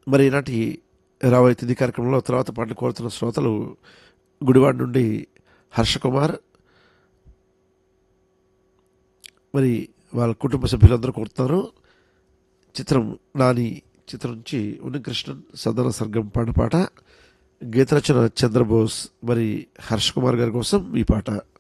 మరి ఈనాటి రాబోయే తిథి కార్యక్రమంలో తర్వాత పాటలు కోరుతున్న శ్రోతలు గుడివాడ నుండి హర్షకుమార్, మరి వాళ్ళ కుటుంబ సభ్యులందరూ కోరుతున్నారు. చిత్రం నాని చిత్రం నుంచి ఉన్నకృష్ణన్ సదన సర్గం పాట. గీత రచన చంద్రబోస్. మరి హర్షకుమార్ గారి కోసం ఈ పాట.